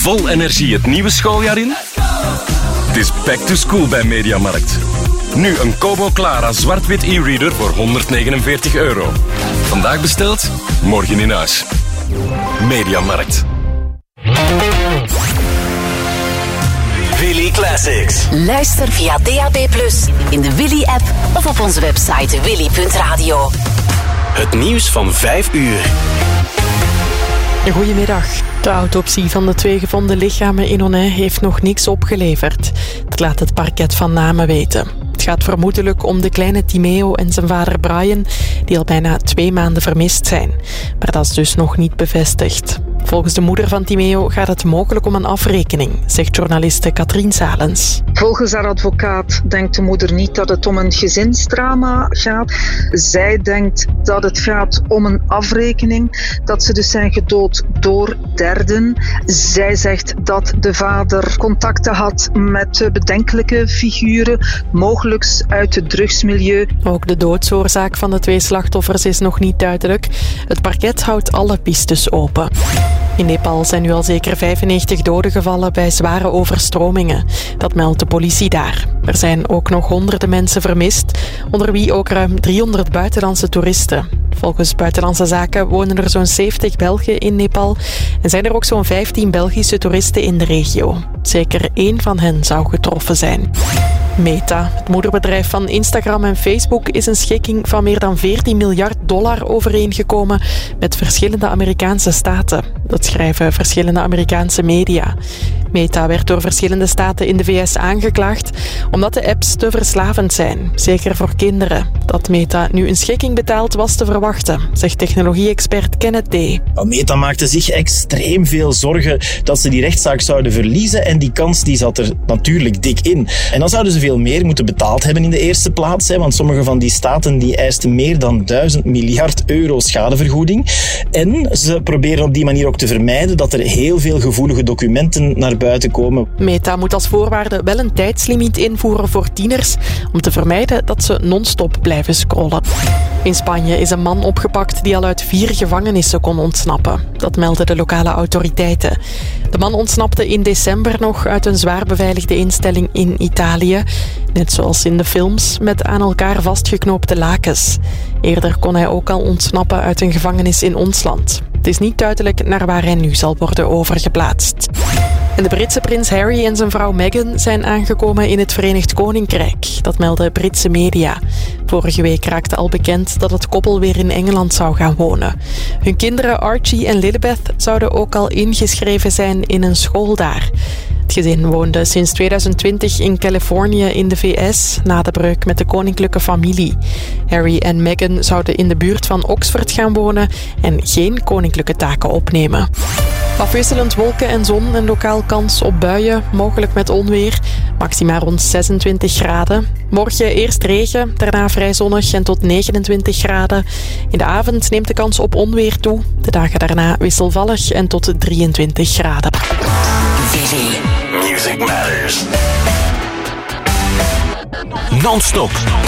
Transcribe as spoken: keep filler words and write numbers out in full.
Vol energie het nieuwe schooljaar in? Het is back to school bij Mediamarkt. Nu een Kobo Clara zwart-wit e-reader voor honderdnegenenveertig euro. Vandaag besteld, morgen in huis. Mediamarkt. Willy Classics. Luister via D A B plus, in de Willy-app of op onze website willy punt radio. Het nieuws van vijf uur. Goedemiddag. De autopsie van de twee gevonden lichamen in Onnain heeft nog niks opgeleverd. Dat laat het parket van Namen weten. Het gaat vermoedelijk om de kleine Timeo en zijn vader Brian, die al bijna twee maanden vermist zijn. Maar dat is dus nog niet bevestigd. Volgens de moeder van Timeo gaat het mogelijk om een afrekening, zegt journaliste Katrien Salens. Volgens haar advocaat denkt de moeder niet dat het om een gezinsdrama gaat. Zij denkt dat het gaat om een afrekening, dat ze dus zijn gedood door derden. Zij zegt dat de vader contacten had met bedenkelijke figuren, mogelijk uit het drugsmilieu. Ook de doodsoorzaak van de twee slachtoffers is nog niet duidelijk. Het parket houdt alle pistes open. In Nepal zijn nu al zeker vijfennegentig doden gevallen bij zware overstromingen. Dat meldt de politie daar. Er zijn ook nog honderden mensen vermist, onder wie ook ruim driehonderd buitenlandse toeristen. Volgens Buitenlandse Zaken wonen er zo'n zeventig Belgen in Nepal en zijn er ook zo'n vijftien Belgische toeristen in de regio. Zeker één van hen zou getroffen zijn. Meta, het moederbedrijf van Instagram en Facebook, is een schikking van meer dan veertien miljard dollar overeengekomen met verschillende Amerikaanse staten. Dat schrijven verschillende Amerikaanse media. Meta werd door verschillende staten in de V S aangeklaagd omdat de apps te verslavend zijn, zeker voor kinderen. Dat Meta nu een schikking betaalt was te verwachten, zegt technologie-expert Kenneth Day. Meta maakte zich extreem veel zorgen dat ze die rechtszaak zouden verliezen en die kans die zat er natuurlijk dik in. En dan zouden ze veel meer moeten betaald hebben in de eerste plaats, hè, want sommige van die staten die eisten meer dan duizend miljard euro schadevergoeding. En ze proberen op die manier ook te vermijden dat er heel veel gevoelige documenten naar buiten komen. Meta moet als voorwaarde wel een tijdslimiet invoeren voor tieners om te vermijden dat ze non-stop blijven scrollen. In Spanje is een man opgepakt die al uit vier gevangenissen kon ontsnappen. Dat melden de lokale autoriteiten. De man ontsnapte in december nog uit een zwaar beveiligde instelling in Italië. Net zoals in de films, met aan elkaar vastgeknoopte lakens. Eerder kon hij ook al ontsnappen uit een gevangenis in ons land. Het is niet duidelijk naar waar hij nu zal worden overgeplaatst. En de Britse prins Harry en zijn vrouw Meghan zijn aangekomen in het Verenigd Koninkrijk. Dat melden Britse media. Vorige week raakte al bekend dat het koppel weer in Engeland zou gaan wonen. Hun kinderen Archie en Lilibeth zouden ook al ingeschreven zijn in een school daar. Het gezin woonde sinds tweeduizend twintig in Californië in de V S na de breuk met de koninklijke familie. Harry en Meghan zouden in de buurt van Oxford gaan wonen en geen koninklijke taken opnemen. Afwisselend wolken en zon en lokaal kans op buien, mogelijk met onweer. Maxima rond zesentwintig graden. Morgen eerst regen, daarna vrij zonnig en tot negenentwintig graden. In de avond neemt de kans op onweer toe. De dagen daarna wisselvallig en tot drieëntwintig graden. Music Matters. Non-stop.